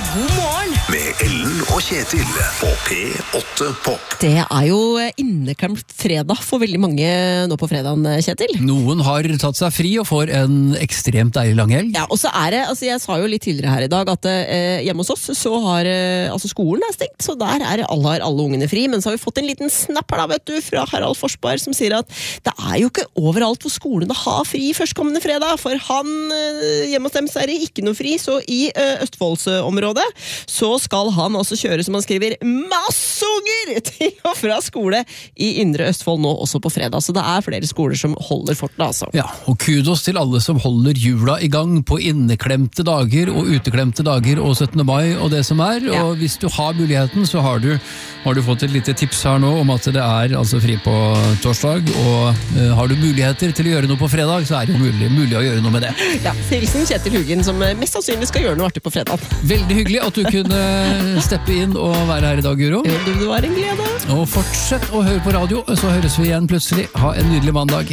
God morgen Med Ellen og Kjetil på P8 Pop. Det jo inneklemt fredag for veldig mange nå på fredagen, Kjetil. Noen har tatt seg fri og får en ekstremt deilig langhelg. Ja, og så det, altså jeg sa jo litt tidligere her i dag at hjemme hos oss så har, altså skolen stengt, så der alle ungene fri, men så har vi fått en liten snapp her da, vet du, fra Harald Forsberg som sier at det jo ikke overalt hvor skolene har fri førstkommende fredag, for han hjemme hos dem så det ikke noe fri, så i Østfoldsområdet så skal han også kjøre, som han skriver, masse unger til og fra skole i Indre Østfold nå også på fredag, så det flere skoler som holder fortet, altså. Ja, og kudos til alle som holder jula i gang på inneklemte dager og uteklemte dager og 17. mai og det som Ja. og hvis du har muligheten så har du fått et lite tips her nå om at det altså fri på torsdag, og har du muligheter til å gjøre noe på fredag, så det jo mulig å gjøre noe med det. Ja, hilsen Kjetil Hugin som mest sannsynlig skal gjøre noe artig på fredag. Veldig hyggelig at du kunne steppe inn og være her i dag, Guro. Det var en glede. Og fortsett å høre på radio, så høres vi igjen plutselig. Ha en nydelig mandag.